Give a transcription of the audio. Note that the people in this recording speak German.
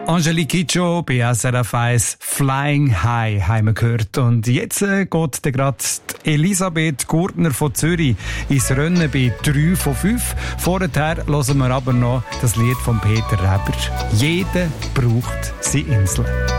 Angelique Kidjo bei SRF 1 Flying High haben wir gehört. Und jetzt geht gerade Elisabeth Gurtner von Zürich ins Rennen bei 3 von 5. Vorher hören wir aber noch das Lied von Peter Reber. Jeder braucht seine Insel.